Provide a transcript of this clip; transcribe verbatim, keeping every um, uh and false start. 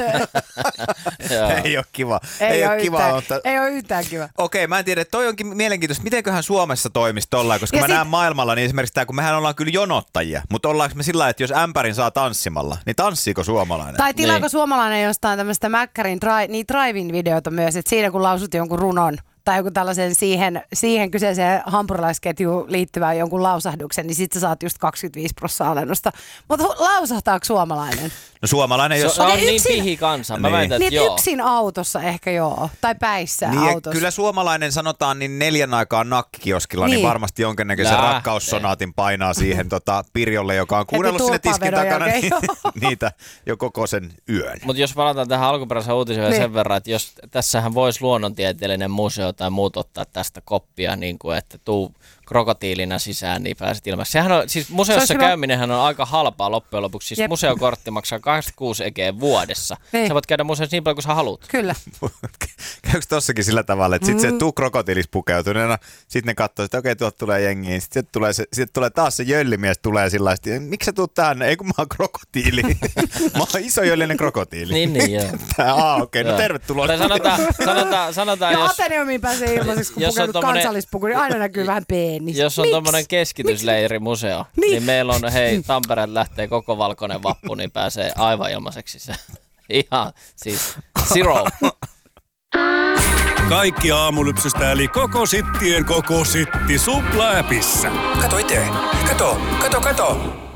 Ei ole kiva. Ei, ei ole ole kiva, yhtään, mutta... ei ole yhtään kiva. Okei, mä en tiedä, toi onkin mielenkiintoista. Mitenköhän Suomessa toimisi tollain, koska Ja mä sit... näen maailmalla, niin esimerkiksi tää, kun mehän ollaan kyllä jonottajia, mutta ollaanko me sillä lailla, että jos ämpärin saa tanssimalla, niin tanssiiko suomalainen? Tai tilaako niin. suomalainen jostain tämmöistä Mäkkärin dri- niin drive-in-videota myös, että siinä kun lausut jonkun runon tai joku tällaisen siihen, siihen kyseiseen hampurilaisketjuun liittyvään jonkun lausahduksen, niin sit sä saat just kaksikymmentäviisi prosenttia alennusta. Mutta lausahtaako suomalainen? No suomalainen, jos... Se on Okei, niin yksin- pihi kansa. Mä Niin. väitän, että Niin joo. yksin autossa ehkä joo, tai päissä Niin, autossa. kyllä suomalainen sanotaan niin neljän aikaan nakkikioskilla, niin, Niin. niin varmasti jonkinnäköisen Lähtee. rakkaussonaatin painaa siihen tota, Pirjolle, joka on kuunnellut sinne tiskin turpavedon takana jälkeen, niin, joo. niitä jo koko sen yön. Mutta jos palataan tähän alkuperäiseen uutiseen vielä Niin. sen verran, että jos tässähän voisi luonnontieteellinen museo tai muut ottaa tästä koppia, niin kuin, että tuu krokotiilina sisään, niin pääset ilmassa. Sehän on, siis museossa Se olisi käyminenhän on aika halpaa loppujen lopuksi. Siis Jep. museokortti maksaa kaksikymmentäkuusi ekeä vuodessa. Niin. Sä voit käydä museossa niin paljon kuin sä haluat. Kyllä. Käykö tossakin sillä tavalla, että sit Mm. se tuu krokotiilis pukeutuneena, sit ne katsoo, että okei, tuolta tulee jengiin, sit, sit, tulee, se, sit tulee taas se jöllimies tulee sillä lailla, miksi sä tuut tähän? Ei kun mä oon krokotiili. Mä oon iso jöllinen krokotiili. Niin, niin, joo. Tää, aa, okei, no Joo. tervetuloa. Tai sanotaan, sanotaan, sanotaan Ja jos, Ateneumiin pääsee ilmaiseksi, kun jos on pukeudut tommonen- kansallispuku, niin aina näkyy vähän peeni. jos on Miksi? tommonen keskitysleirimuseo, niin. Niin. niin meillä on, hei, Tampereelta lähtee koko valkoinen vappu, niin pääsee aivan ilmaiseksi se. Ihan, siis zero. Kaikki aamulypsystä eli koko sittien koko sitti supla-äpissä. Kato itse. Kato, kato, kato.